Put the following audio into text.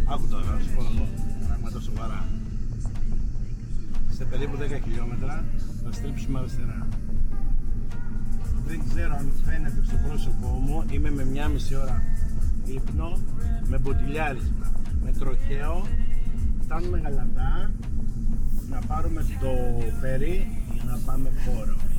Άκου τώρα, να σου πω εγώ, πράγματα σοβαρά. Σε περίπου 10 χιλιόμετρα θα στρίψουμε αριστερά. Δεν ξέρω αν φαίνεται στο πρόσωπό μου, είμαι με 1,5 ώρα ύπνο, με μποτιλιάρισμα, με τροχαίο. Φτάνουμε Γαλατά, να πάρουμε το φέρι για να πάμε Πόρο.